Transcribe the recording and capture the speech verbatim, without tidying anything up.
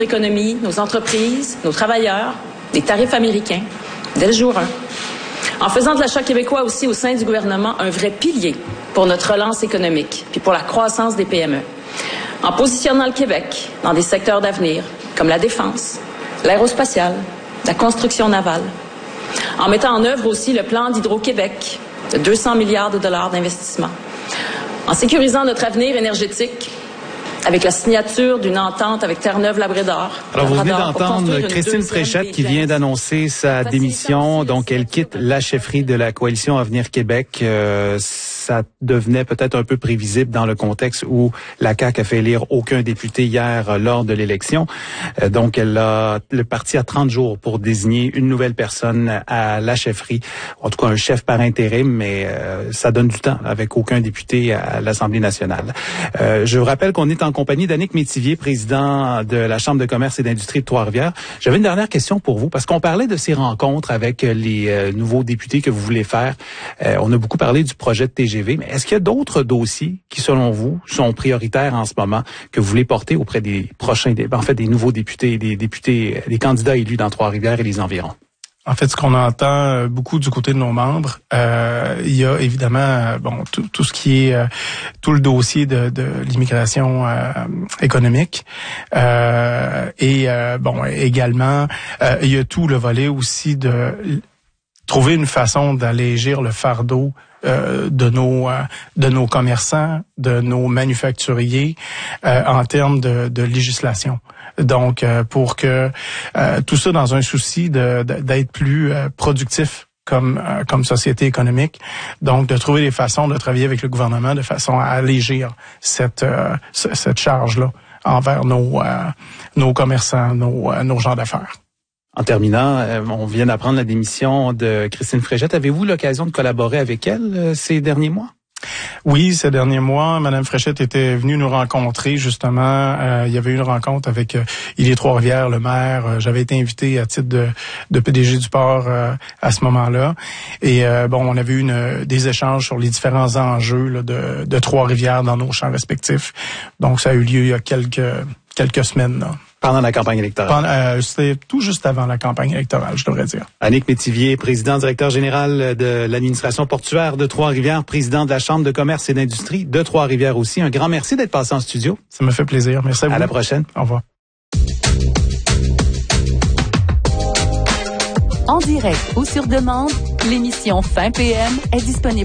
économie, nos entreprises, nos travailleurs, des tarifs américains, dès le jour un. En faisant de l'achat québécois aussi au sein du gouvernement un vrai pilier pour notre relance économique, puis pour la croissance des P M E. En positionnant le Québec dans des secteurs d'avenir, comme la défense, l'aérospatiale, la construction navale. En mettant en œuvre aussi le plan d'Hydro-Québec de deux cents milliards de dollars d'investissement. En sécurisant notre avenir énergétique avec la signature d'une entente avec Terre-Neuve-Labrador. Alors, vous venez d'entendre Christine Fréchette qui vient d'annoncer sa démission. Donc, elle quitte la chefferie de la Coalition Avenir Québec. Euh, ça devenait peut-être un peu prévisible dans le contexte où la C A Q a fait élire aucun député hier euh, lors de l'élection. Euh, donc, elle a, le parti a trente jours pour désigner une nouvelle personne à la chefferie. En tout cas, un chef par intérim, mais euh, ça donne du temps avec aucun député à l'Assemblée nationale. Euh, je vous rappelle qu'on est en en compagnie d'Annick Métivier, président de la Chambre de commerce et d'industrie de Trois-Rivières. J'avais une dernière question pour vous, parce qu'on parlait de ces rencontres avec les euh, nouveaux députés que vous voulez faire. Euh, on a beaucoup parlé du projet de T G V, mais est-ce qu'il y a d'autres dossiers qui, selon vous, sont prioritaires en ce moment, que vous voulez porter auprès des prochains, en fait, des nouveaux députés, des députés, des candidats élus dans Trois-Rivières et les environs? En fait, ce qu'on entend beaucoup du côté de nos membres, euh, il y a évidemment bon tout, tout ce qui est euh, tout le dossier de, de l'immigration euh, économique euh, et euh, bon également euh, il y a tout le volet aussi de trouver une façon d'allégir le fardeau Euh, de nos euh, de nos commerçants, de nos manufacturiers euh, en termes de, de législation. Donc, euh, pour que euh, tout ça dans un souci de, de d'être plus euh, productif comme euh, comme société économique, donc de trouver des façons de travailler avec le gouvernement de façon à allégir cette euh, cette charge là envers nos euh, nos commerçants, nos euh, nos gens d'affaires. En terminant, euh, on vient d'apprendre la démission de Christine Fréchette. Avez-vous l'occasion de collaborer avec elle euh, ces derniers mois? Oui, ces derniers mois, Madame Fréchette était venue nous rencontrer, justement. Euh, il y avait eu une rencontre avec euh, Ilié Trois-Rivières, le maire. Euh, j'avais été invité à titre de, de P D G du port euh, à ce moment-là. Et euh, bon, on avait eu une, des échanges sur les différents enjeux là, de, de Trois-Rivières dans nos champs respectifs. Donc, ça a eu lieu il y a quelques, quelques semaines, là. Pendant la campagne électorale. Euh, C'était tout juste avant la campagne électorale, je devrais dire. Annick Métivier, président directeur général de l'administration portuaire de Trois-Rivières, président de la Chambre de commerce et d'industrie de Trois-Rivières aussi. Un grand merci d'être passé en studio. Ça me fait plaisir. Merci à vous. À la prochaine. Au revoir. En direct ou sur demande, l'émission Fin P M est disponible